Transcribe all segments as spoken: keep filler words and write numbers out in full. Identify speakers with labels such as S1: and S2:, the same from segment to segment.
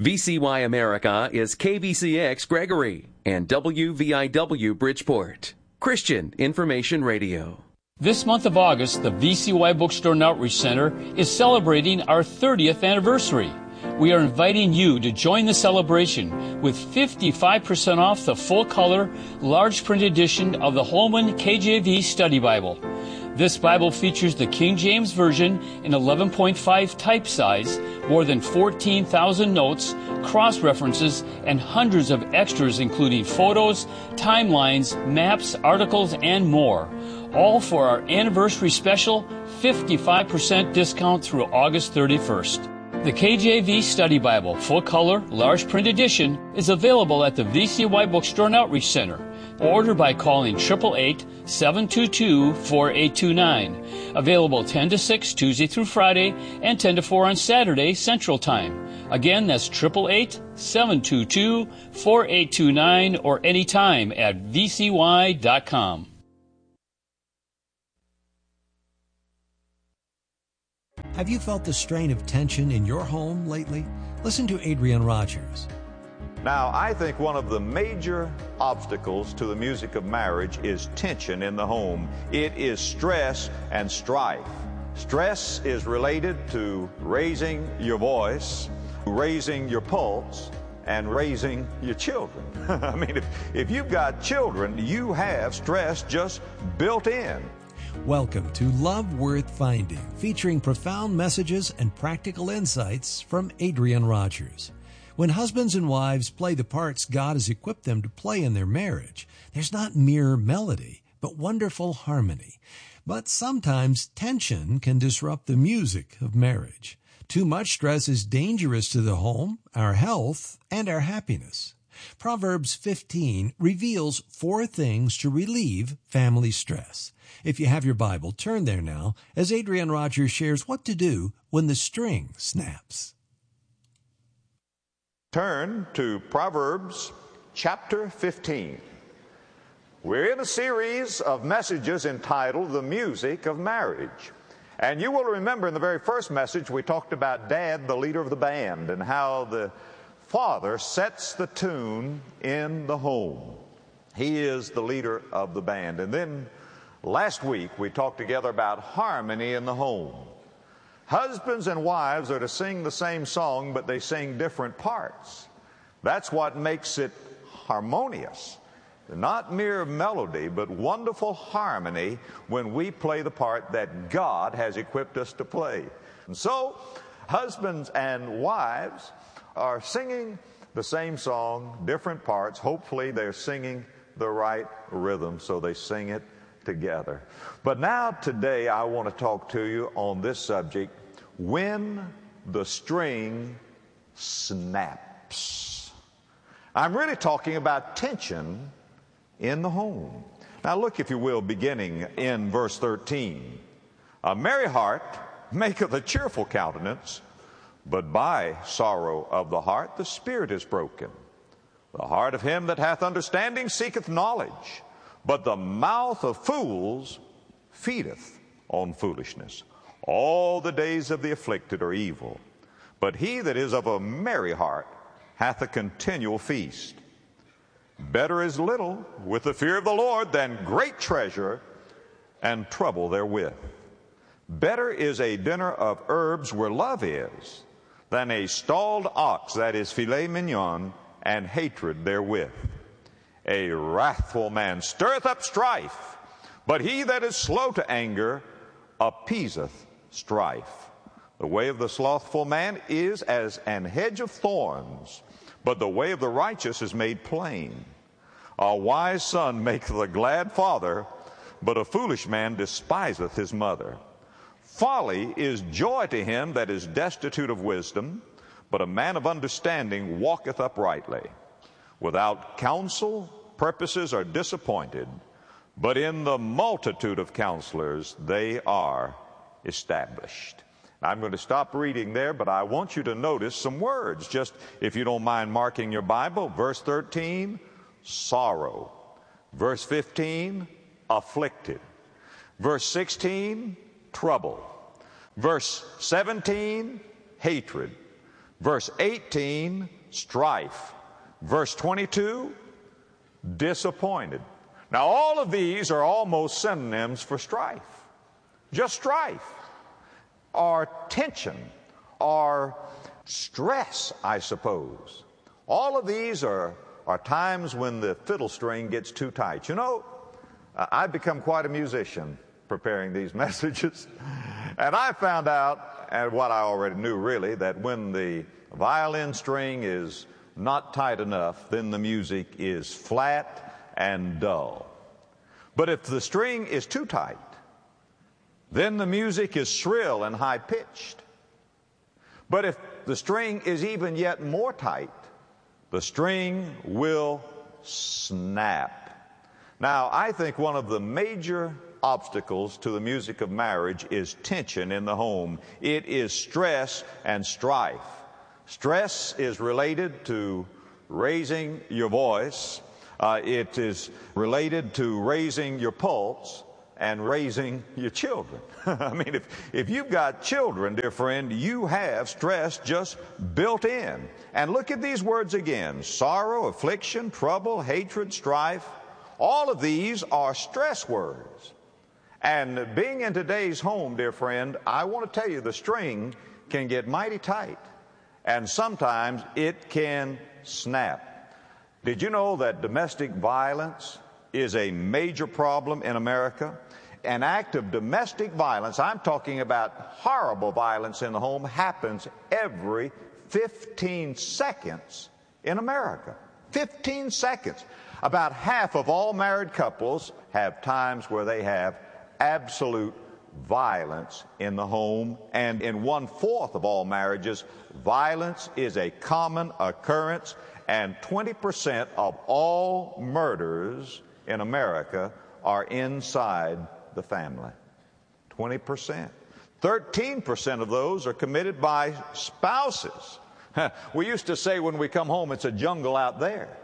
S1: V C Y America is K V C X Gregory and W V I W Bridgeport. Christian Information Radio.
S2: This month of August, the V C Y Bookstore and Outreach Center is celebrating our thirtieth anniversary. We are inviting you to join the celebration with fifty-five percent off the full-color, large print edition of the Holman K J V Study Bible. This Bible features the King James Version in eleven point five type size, more than fourteen thousand notes, cross-references, and hundreds of extras including photos, timelines, maps, articles, and more. All for our anniversary special fifty-five percent discount through August thirty-first. The K J V Study Bible, full-color, large print edition, is available at the V C Y Bookstore and Outreach Center. Order by calling eight eight eight, seven two two, four eight two nine. Available ten to six Tuesday through Friday and ten to four on Saturday Central Time. Again, that's eight eight eight, seven two two, four eight two nine or anytime at v c y dot com.
S3: Have you felt the strain of tension in your home lately? Listen to Adrian Rogers.
S4: Now, I think one of the major obstacles to the music of marriage is tension in the home. It is stress and strife. Stress is related to raising your voice, raising your pulse, and raising your children. I mean, if, if you've got children, you have stress just built in.
S3: Welcome to Love Worth Finding, featuring profound messages and practical insights from Adrian Rogers. When husbands and wives play the parts God has equipped them to play in their marriage, there's not mere melody, but wonderful harmony. But sometimes tension can disrupt the music of marriage. Too much stress is dangerous to the home, our health, and our happiness. Proverbs fifteen reveals four things to relieve family stress. If you have your Bible, turn there now as Adrian Rogers shares what to do when the string snaps.
S4: Turn to Proverbs chapter fifteen. We're in a series of messages entitled The Music of Marriage. And you will remember in the very first message we talked about Dad, the leader of the band, and how the father sets the tune in the home. He is the leader of the band. And then last week we talked together about harmony in the home. Husbands and wives are to sing the same song, but they sing different parts. That's what makes it harmonious. Not mere melody, but wonderful harmony when we play the part that God has equipped us to play. And so, husbands and wives are singing the same song, different parts. Hopefully they're singing the right rhythm, so they sing it together. But now today I want to talk to you on this subject, when the string snaps. I'm really talking about tension in the home. Now look, if you will, beginning in verse thirteen. A merry heart maketh a cheerful countenance, but by sorrow of the heart the spirit is broken. The heart of him that hath understanding seeketh knowledge, but the mouth of fools feedeth on foolishness. All the days of the afflicted are evil, but he that is of a merry heart hath a continual feast. Better is little with the fear of the Lord than great treasure and trouble therewith. Better is a dinner of herbs where love is than a stalled ox, that is filet mignon, and hatred therewith. A wrathful man stirreth up strife, but he that is slow to anger appeaseth strife. The way of the slothful man is as an hedge of thorns, but the way of the righteous is made plain. A wise son maketh a glad father, but a foolish man despiseth his mother. Folly is joy to him that is destitute of wisdom, but a man of understanding walketh uprightly. Without counsel, purposes are disappointed, but in the multitude of counselors they are established. Now, I'm going to stop reading there, but I want you to notice some words, just if you don't mind marking your Bible. Verse thirteen, sorrow. Verse fifteen, afflicted. Verse sixteen, trouble. Verse seventeen, hatred. Verse eighteen, strife. Verse twenty-two, disappointed. Now all of these are almost synonyms for strife. Just strife, or tension, or stress, I suppose. All of these are, are times when the fiddle string gets too tight. You know, I've become quite a musician preparing these messages. And I found out, and what I already knew really, that when the violin string is not tight enough, then the music is flat and dull. But if the string is too tight, then the music is shrill and high-pitched. But if the string is even yet more tight, the string will snap. Now, I think one of the major obstacles to the music of marriage is tension in the home. It is stress and strife. Stress is related to raising your voice. Uh, it is related to raising your pulse and raising your children. I mean, if, if you've got children, dear friend, you have stress just built in. And look at these words again: sorrow, affliction, trouble, hatred, strife. All of these are stress words. And being in today's home, dear friend, I want to tell you the string can get mighty tight, and sometimes it can snap. Did you know that domestic violence is a major problem in America? An act of domestic violence, I'm talking about horrible violence in the home, happens every fifteen seconds in America. fifteen seconds. About half of all married couples have times where they have absolute violence in the home, and in one-fourth of all marriages, violence is a common occurrence, and twenty percent of all murders in America are inside the family. twenty percent. thirteen percent of those are committed by spouses. We used to say when we come home, it's a jungle out there.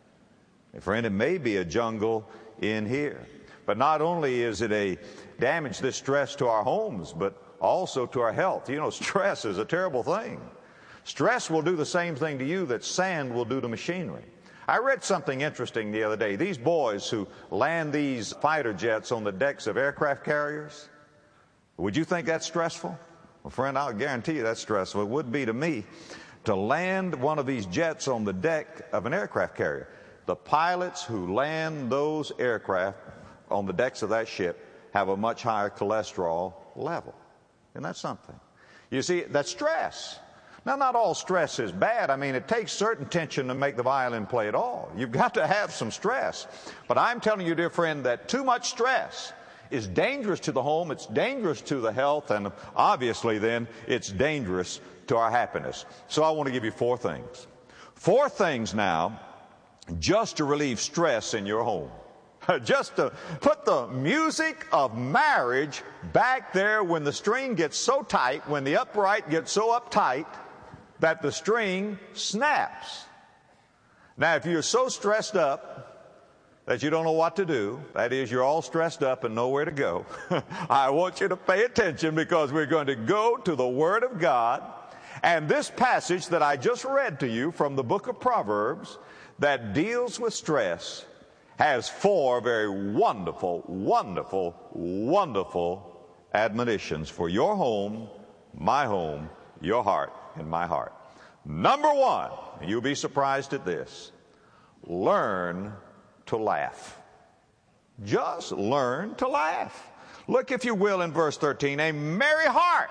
S4: And friend, it may be a jungle in here. But not only is it a damage, this stress to our homes, but also to our health. You know, stress is a terrible thing. Stress will do the same thing to you that sand will do to machinery. I read something interesting the other day. These boys who land these fighter jets on the decks of aircraft carriers, would you think that's stressful? Well, friend, I'll guarantee you that's stressful. It would be to me to land one of these jets on the deck of an aircraft carrier. The pilots who land those aircraft on the decks of that ship have a much higher cholesterol level. Isn't that something? You see, that's stress. Now, not all stress is bad. I mean, it takes certain tension to make the violin play at all. You've got to have some stress. But I'm telling you, dear friend, that too much stress is dangerous to the home, it's dangerous to the health, and obviously then it's dangerous to our happiness. So I want to give you four things. Four things now just to relieve stress in your home. Just to put the music of marriage back there when the string gets so tight, when the upright gets so uptight that the string snaps. Now, if you're so stressed up that you don't know what to do, that is, you're all stressed up and nowhere to go, I want you to pay attention, because we're going to go to the Word of God. And this passage that I just read to you from the book of Proverbs that deals with stress has four very wonderful, wonderful, wonderful admonitions for your home, my home, your heart, and my heart. Number one, and you'll be surprised at this, learn to laugh. Just learn to laugh. Look, if you will, in verse thirteen, a merry heart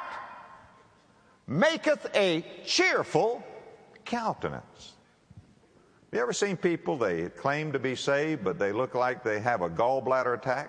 S4: maketh a cheerful countenance. You ever seen people, they claim to be saved, but they look like they have a gallbladder attack?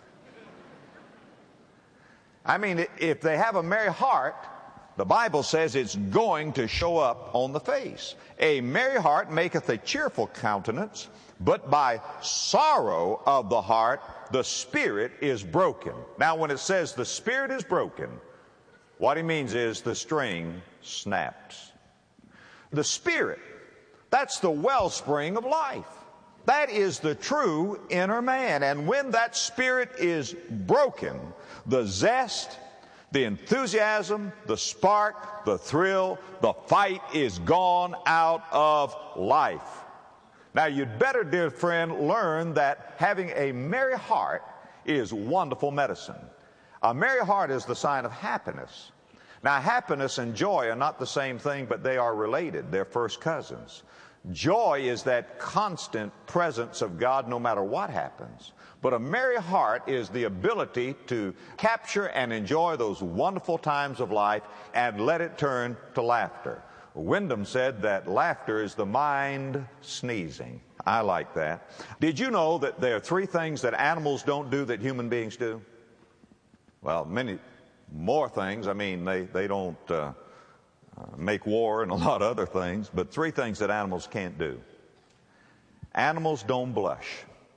S4: I mean, if they have a merry heart, the Bible says it's going to show up on the face. A merry heart maketh a cheerful countenance, but by sorrow of the heart the spirit is broken. Now, when it says the spirit is broken, what he means is the string snaps. The spirit, that's the wellspring of life. That is the true inner man. And when that spirit is broken, the zest, The enthusiasm, the spark, the thrill, the fight is gone out of life. Now, you'd better, dear friend, learn that having a merry heart is wonderful medicine. A merry heart is the sign of happiness. Now, happiness and joy are not the same thing, but they are related. They're first cousins. Joy is that constant presence of God no matter what happens. But a merry heart is the ability to capture and enjoy those wonderful times of life and let it turn to laughter. Wyndham said that laughter is the mind sneezing. I like that. Did you know that there are three things that animals don't do that human beings do? Well, many more things. I mean, they, they don't uh, uh, make war and a lot of other things, but three things that animals can't do. Animals don't blush.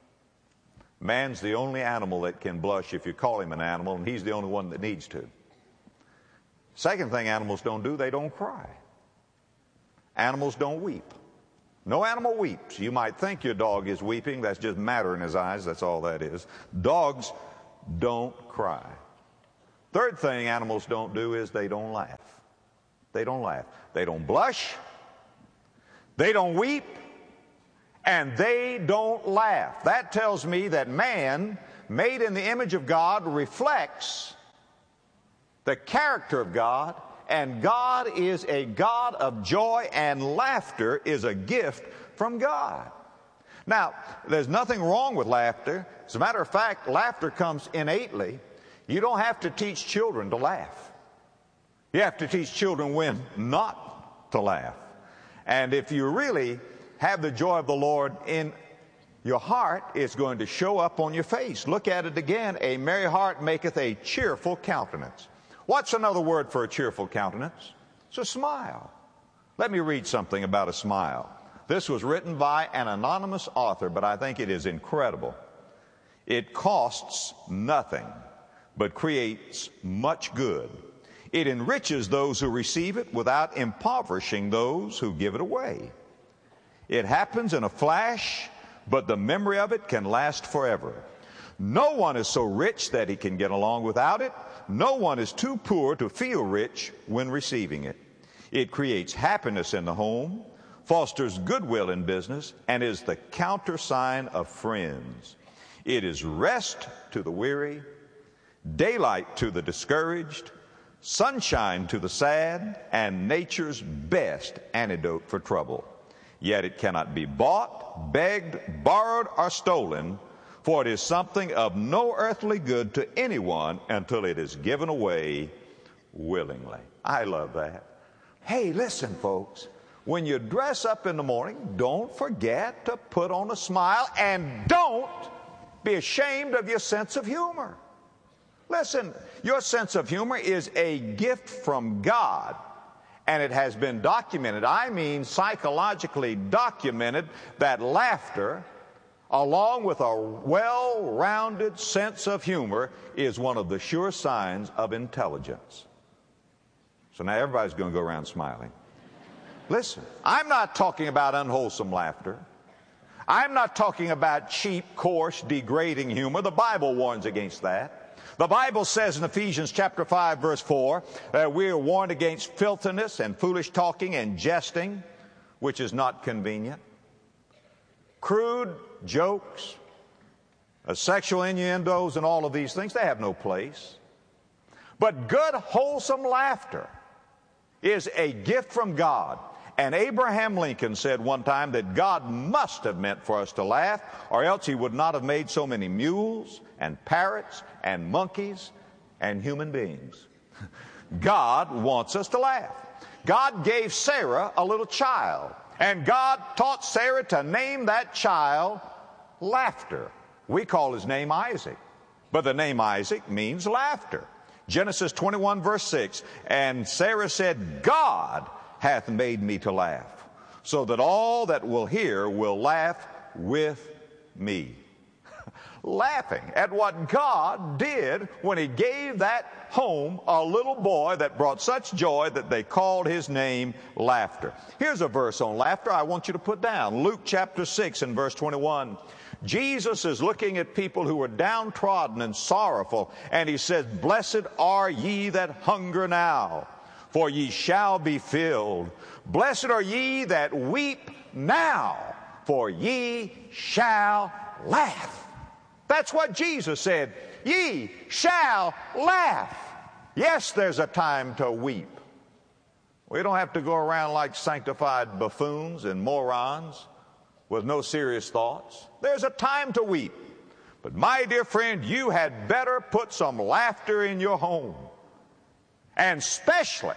S4: Man's the only animal that can blush if you call him an animal, and he's the only one that needs to. Second thing animals don't do, they don't cry. Animals don't weep. No animal weeps. You might think your dog is weeping. That's just matter in his eyes. That's all that is. Dogs don't cry. Third thing animals don't do is they don't laugh. They don't laugh. They don't blush. They don't weep. And they don't laugh. That tells me that man, made in the image of God, reflects the character of God, and God is a God of joy, and laughter is a gift from God. Now, there's nothing wrong with laughter. As a matter of fact, laughter comes innately. You don't have to teach children to laugh. You have to teach children when not to laugh. And if you really have the joy of the Lord in your heart, it's going to show up on your face. Look at it again. A merry heart maketh a cheerful countenance. What's another word for a cheerful countenance? It's a smile. Let me read something about a smile. This was written by an anonymous author, but I think it is incredible. It costs nothing, but creates much good. It enriches those who receive it without impoverishing those who give it away. It happens in a flash, but the memory of it can last forever. No one is so rich that he can get along without it. No one is too poor to feel rich when receiving it. It creates happiness in the home, fosters goodwill in business, and is the countersign of friends. It is rest to the weary, daylight to the discouraged, sunshine to the sad, and nature's best antidote for trouble. Yet it cannot be bought, begged, borrowed, or stolen, for it is something of no earthly good to anyone until it is given away willingly. I love that. Hey, listen, folks. When you dress up in the morning, don't forget to put on a smile, and don't be ashamed of your sense of humor. Listen, your sense of humor is a gift from God, and it has been documented. I mean psychologically documented that laughter, along with a well-rounded sense of humor, is one of the sure signs of intelligence. So now everybody's going to go around smiling. Listen, I'm not talking about unwholesome laughter. I'm not talking about cheap, coarse, degrading humor. The Bible warns against that. The Bible says in Ephesians chapter five, verse four, that we are warned against filthiness and foolish talking and jesting, which is not convenient. Crude jokes, uh, sexual innuendos, and all of these things, they have no place. But good, wholesome laughter is a gift from God. And Abraham Lincoln said one time that God must have meant for us to laugh, or else he would not have made so many mules and parrots and monkeys and human beings. God wants us to laugh. God gave Sarah a little child, and God taught Sarah to name that child Laughter. We call his name Isaac, but the name Isaac means laughter. Genesis twenty-one, verse six, and Sarah said, God hath made me to laugh, so that all that will hear will laugh with me. laughing at what God did when he gave that home a little boy that brought such joy that they called his name Laughter. Here's a verse on laughter I want you to put down. Luke chapter six and verse twenty-one. Jesus is looking at people who are downtrodden and sorrowful, and he says, "Blessed are ye that hunger now, for ye shall be filled. Blessed are ye that weep now, for ye shall laugh." That's what Jesus said. Ye shall laugh. Yes, there's a time to weep. We don't have to go around like sanctified buffoons and morons with no serious thoughts. There's a time to weep. But my dear friend, you had better put some laughter in your home. And especially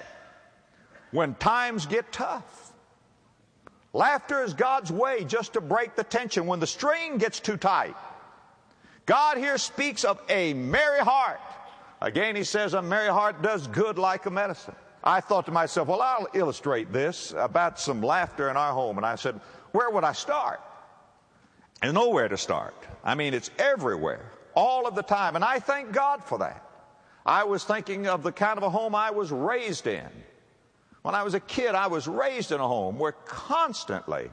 S4: when times get tough. Laughter is God's way just to break the tension when the string gets too tight. God here speaks of a merry heart. Again, he says a merry heart does good like a medicine. I thought to myself, well, I'll illustrate this about some laughter in our home. And I said, where would I start? There's nowhere to start. I mean, it's everywhere, all of the time. And I thank God for that. I was thinking of the kind of a home I was raised in. When I was a kid, I was raised in a home where constantly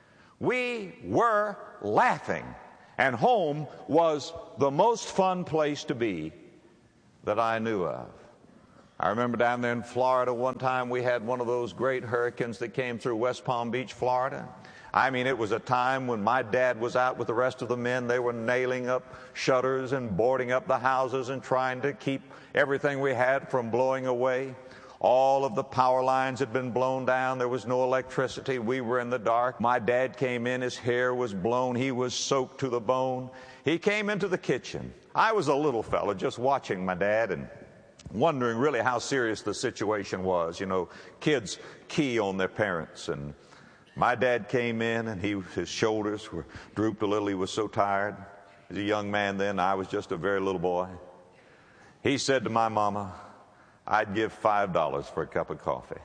S4: we were laughing. And home was the most fun place to be that I knew of. I remember down there in Florida one time we had one of those great hurricanes that came through West Palm Beach, Florida. I mean, it was a time when my dad was out with the rest of the men. They were nailing up shutters and boarding up the houses and trying to keep everything we had from blowing away. All of the power lines had been blown down. There was no electricity. We were in the dark. My dad came in. His hair was blown. He was soaked to the bone. He came into the kitchen. I was a little fellow just watching my dad and wondering really how serious the situation was. You know, kids key on their parents. And my dad came in and he, his shoulders were drooped a little. He was so tired. He was a young man then. I was just a very little boy. He said to my mama, "I'd give five dollars for a cup of coffee."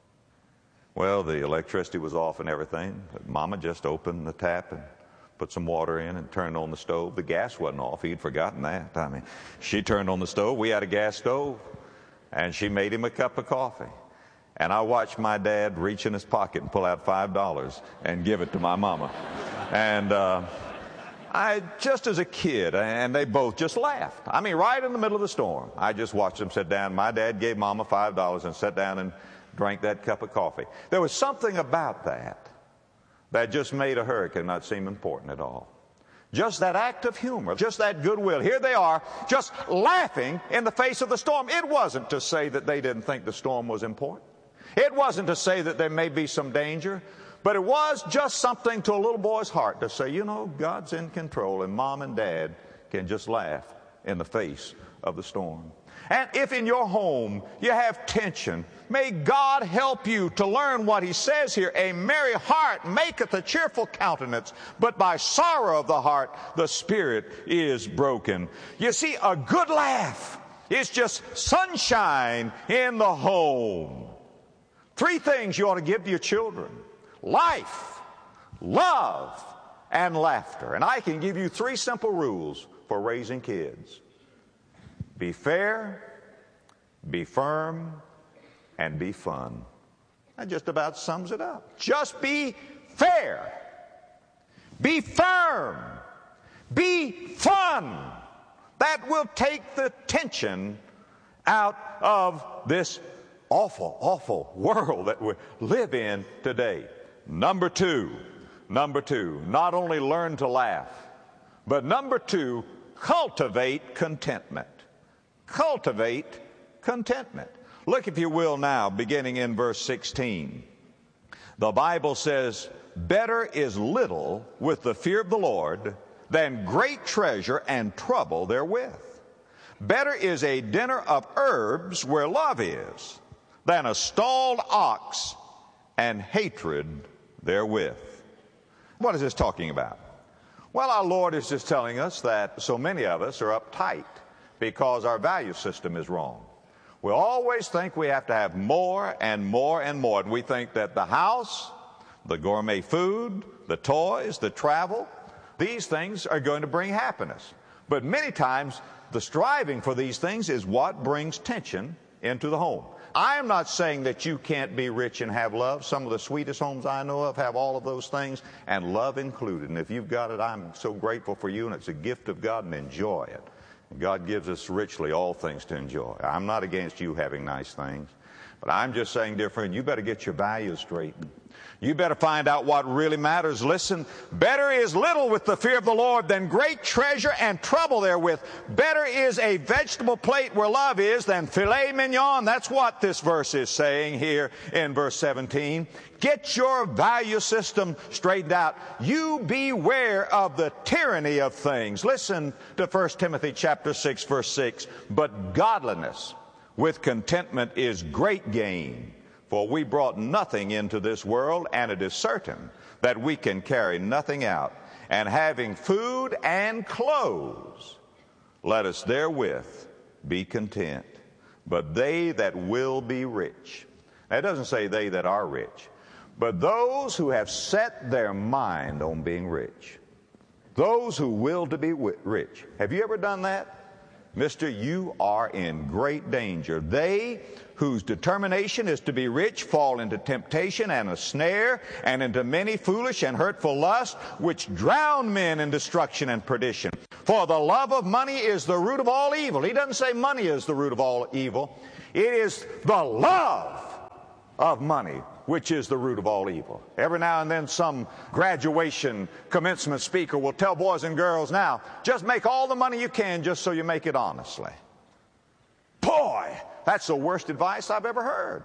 S4: Well, the electricity was off and everything, but Mama just opened the tap and put some water in and turned on the stove. The gas wasn't off. He'd forgotten that. I mean, she turned on the stove. We had a gas stove, and she made him a cup of coffee. And I watched my dad reach in his pocket and pull out five dollars and give it to my mama. And uh, I, just as a kid, and they both just laughed. I mean, right in the middle of the storm. I just watched them sit down. My dad gave Mama five dollars and sat down and drank that cup of coffee. There was something about that that just made a hurricane not seem important at all. Just that act of humor, just that goodwill. Here they are, just laughing in the face of the storm. It wasn't to say that they didn't think the storm was important. It wasn't to say that there may be some danger. But it was just something to a little boy's heart to say, you know, God's in control, and Mom and Dad can just laugh in the face of the storm. And if in your home you have tension, may God help you to learn what he says here. A merry heart maketh a cheerful countenance, but by sorrow of the heart the spirit is broken. You see, a good laugh is just sunshine in the home. Three things you ought to give to your children: life, love, and laughter. And I can give you three simple rules for raising kids. Be fair, be firm, and be fun. That just about sums it up. Just be fair, be firm, be fun. That will take the tension out of this awful, awful world that we live in today. Number two, number two, not only learn to laugh, but number two, cultivate contentment. Cultivate contentment. Look, if you will, now, beginning in verse sixteen. The Bible says, "Better is little with the fear of the Lord than great treasure and trouble therewith. Better is a dinner of herbs where love is, than a stalled ox and hatred therewith." What is this talking about? Well, our Lord is just telling us that so many of us are uptight because our value system is wrong. We always think we have to have more and more and more. And we think that the house, the gourmet food, the toys, the travel, these things are going to bring happiness. But many times, the striving for these things is what brings tension into the home. I am not saying that you can't be rich and have love. Some of the sweetest homes I know of have all of those things, and love included. And if you've got it, I'm so grateful for you, and it's a gift of God, and enjoy it. God gives us richly all things to enjoy. I'm not against you having nice things, but I'm just saying, dear friend, you better get your values straightened. You better find out what really matters. Listen, better is little with the fear of the Lord than great treasure and trouble therewith. Better is a vegetable plate where love is than filet mignon. That's what this verse is saying here in verse seventeen. Get your value system straightened out. You beware of the tyranny of things. Listen to First Timothy chapter six, verse six. But godliness with contentment is great gain. For we brought nothing into this world, and it is certain that we can carry nothing out. And having food and clothes, let us therewith be content. But they that will be rich. Now, it doesn't say they that are rich, but those who have set their mind on being rich. Those who will to be rich. Have you ever done that? Mister, you are in great danger. They whose determination is to be rich fall into temptation and a snare, and into many foolish and hurtful lusts, which drown men in destruction and perdition. For the love of money is the root of all evil. He doesn't say money is the root of all evil. It is the love of money which is the root of all evil. Every now and then some graduation commencement speaker will tell boys and girls, now, just make all the money you can just so you make it honestly. Boy, that's the worst advice I've ever heard.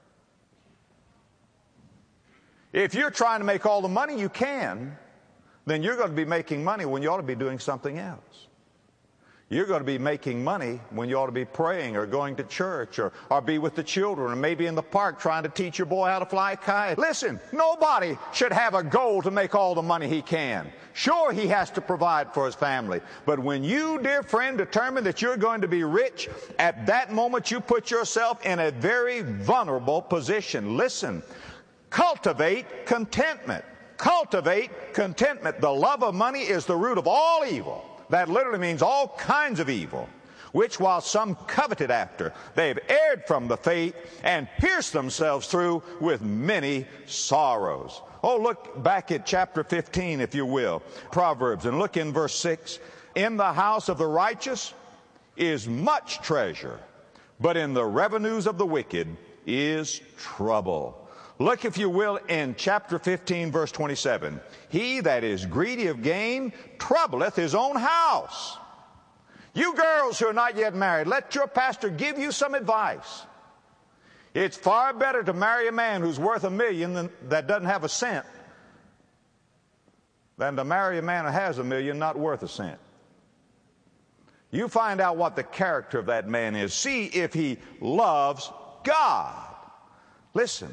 S4: If you're trying to make all the money you can, then you're going to be making money when you ought to be doing something else. You're going to be making money when you ought to be praying or going to church or, or be with the children or maybe in the park trying to teach your boy how to fly a kite. Listen, nobody should have a goal to make all the money he can. Sure, he has to provide for his family. But when you, dear friend, determine that you're going to be rich, at that moment you put yourself in a very vulnerable position. Listen, cultivate contentment. Cultivate contentment. The love of money is the root of all evil. That literally means all kinds of evil, which while some coveted after, they have erred from the faith and pierced themselves through with many sorrows. Oh, look back at chapter fifteen, if you will, Proverbs, and look in verse six. In the house of the righteous is much treasure, but in the revenues of the wicked is trouble. Look, if you will, in chapter fifteen, verse twenty-seven. He that is greedy of gain troubleth his own house. You girls who are not yet married, let your pastor give you some advice. It's far better to marry a man who's worth a million than, that doesn't have a cent, than to marry a man who has a million not worth a cent. You find out what the character of that man is. See if he loves God. Listen.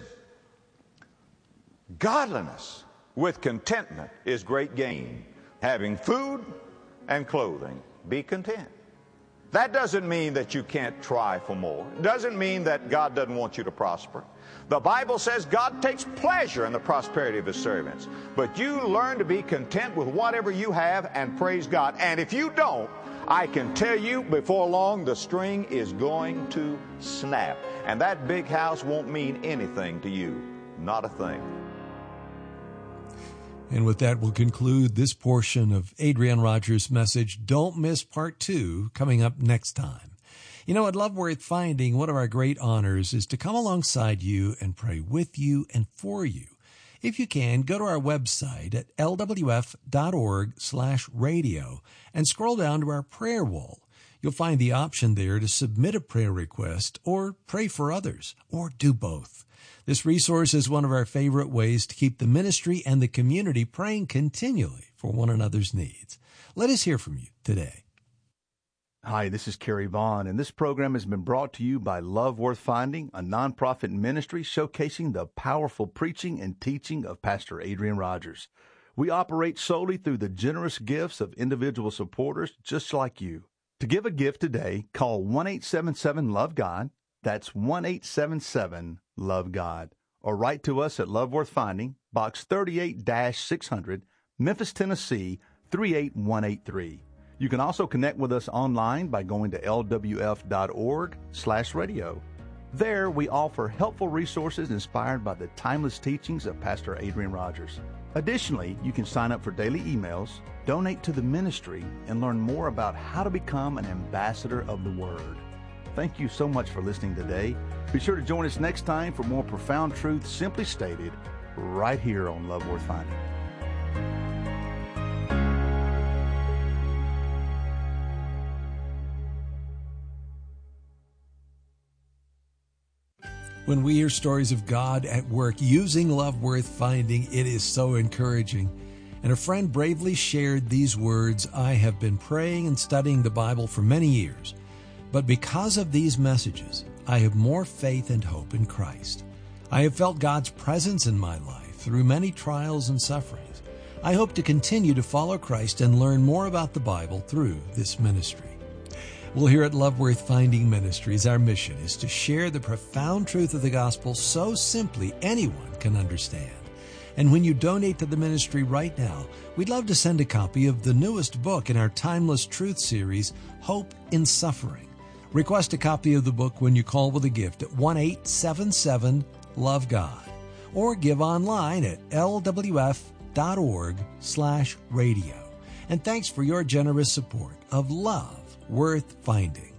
S4: Godliness with contentment is great gain. Having food and clothing, be content. That doesn't mean that you can't try for more. It doesn't mean that God doesn't want you to prosper. The Bible says God takes pleasure in the prosperity of His servants. But you learn to be content with whatever you have and praise God. And if you don't, I can tell you before long the string is going to snap. And that big house won't mean anything to you. Not a thing.
S3: And with that, we'll conclude this portion of Adrian Rogers' message. Don't miss part two coming up next time. You know, at Love Worth Finding, one of our great honors is to come alongside you and pray with you and for you. If you can, go to our website at l w f dot org slash radio and scroll down to our prayer wall. You'll find the option there to submit a prayer request or pray for others, or do both. This resource is one of our favorite ways to keep the ministry and the community praying continually for one another's needs. Let us hear from you today.
S5: Hi, this is Kerry Vaughn, and this program has been brought to you by Love Worth Finding, a nonprofit ministry showcasing the powerful preaching and teaching of Pastor Adrian Rogers. We operate solely through the generous gifts of individual supporters just like you. To give a gift today, call one eight seven seven love God. That's one eight seven seven love God. Or write to us at Love Worth Finding, Box thirty-eight six hundred, Memphis, Tennessee, three eight one eight three. You can also connect with us online by going to l w f dot org slash radio. There, we offer helpful resources inspired by the timeless teachings of Pastor Adrian Rogers. Additionally, you can sign up for daily emails, donate to the ministry, and learn more about how to become an ambassador of the Word. Thank you so much for listening today. Be sure to join us next time for more profound truth simply stated right here on Love Worth Finding.
S3: When we hear stories of God at work using love worth finding, it is so encouraging. And a friend bravely shared these words, "I have been praying and studying the Bible for many years, but because of these messages, I have more faith and hope in Christ. I have felt God's presence in my life through many trials and sufferings. I hope to continue to follow Christ and learn more about the Bible through this ministry." Well, here at Love Worth Finding Ministries, our mission is to share the profound truth of the gospel so simply anyone can understand. And when you donate to the ministry right now, we'd love to send a copy of the newest book in our Timeless Truth series, Hope in Suffering. Request a copy of the book when you call with a gift at one eight seven seven love God or give online at l w f dot org slash radio. And thanks for your generous support of Love Worth Finding.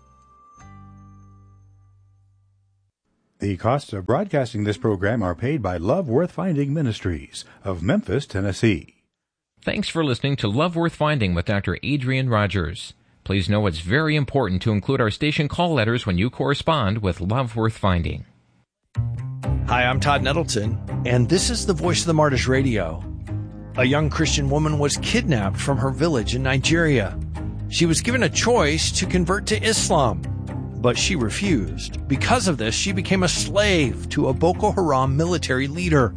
S6: The costs of broadcasting this program are paid by Love Worth Finding Ministries of Memphis, Tennessee.
S7: Thanks for listening to Love Worth Finding with Doctor Adrian Rogers. Please know it's very important to include our station call letters when you correspond with Love Worth Finding.
S8: Hi, I'm Todd Nettleton, and this is the Voice of the Martyrs Radio. A young Christian woman was kidnapped from her village in Nigeria. She was given a choice to convert to Islam, but she refused. Because of this, she became a slave to a Boko Haram military leader.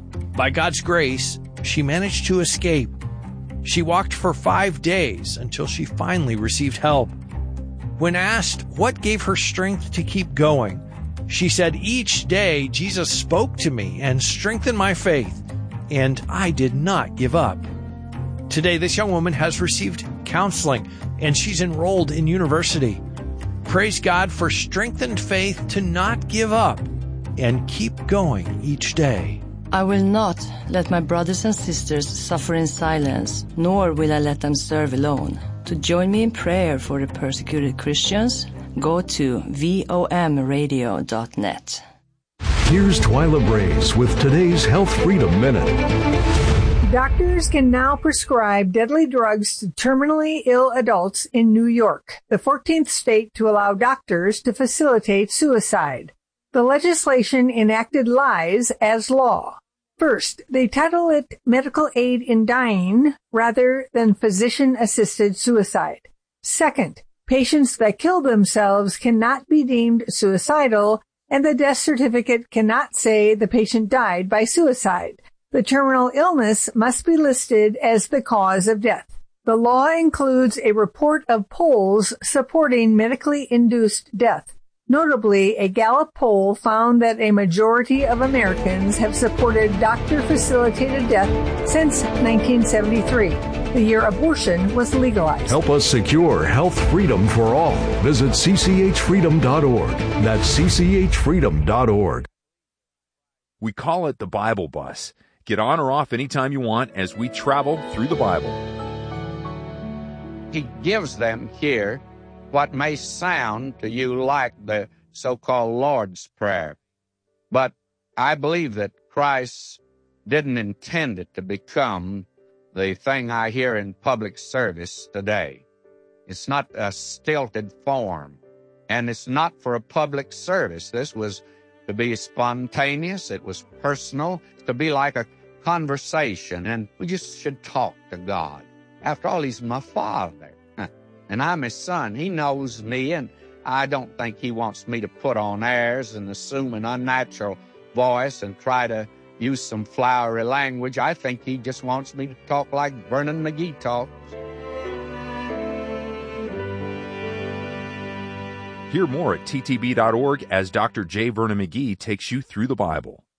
S8: By God's grace, she managed to escape. She walked for five days until she finally received help. When asked what gave her strength to keep going, she said, "Each day Jesus spoke to me and strengthened my faith, and I did not give up." Today, this young woman has received counseling, and she's enrolled in university. Praise God for strengthened faith to not give up and keep going each day.
S9: I will not let my brothers and sisters suffer in silence, nor will I let them serve alone. To join me in prayer for the persecuted Christians, go to v o m radio dot net.
S10: Here's Twyla Brace with today's Health Freedom Minute.
S11: Doctors can now prescribe deadly drugs to terminally ill adults in New York, the fourteenth state to allow doctors to facilitate suicide. The legislation enacted lies as law. First, they title it medical aid in dying rather than physician-assisted suicide. Second, patients that kill themselves cannot be deemed suicidal, and the death certificate cannot say the patient died by suicide. The terminal illness must be listed as the cause of death. The law includes a report of polls supporting medically induced death. Notably, a Gallup poll found that a majority of Americans have supported doctor-facilitated death since nineteen seventy-three, the year abortion was legalized.
S10: Help us secure health freedom for all. Visit c c h freedom dot org. That's c c h freedom dot org.
S12: We call it the Bible Bus. Get on or off anytime you want as we travel through the Bible.
S13: He gives them here what may sound to you like the so-called Lord's Prayer. But I believe that Christ didn't intend it to become the thing I hear in public service today. It's not a stilted form, and it's not for a public service. This was to be spontaneous, it was personal, to be like a conversation, and we just should talk to God. After all, He's my Father, and I'm His Son. He knows me, and I don't think He wants me to put on airs and assume an unnatural voice and try to use some flowery language. I think He just wants me to talk like Vernon McGee talks.
S12: Hear more at t t b dot org as Doctor J. Vernon McGee takes you through the Bible.